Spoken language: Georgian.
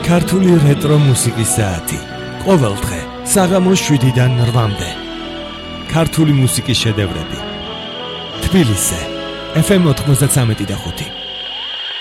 ქართული რეტრო მუსიკის საათი. ყოველ დღე საღამოს 7-დან 8-მდე. ქართული მუსიკის შედევრები. თბილისზე FM 93.5.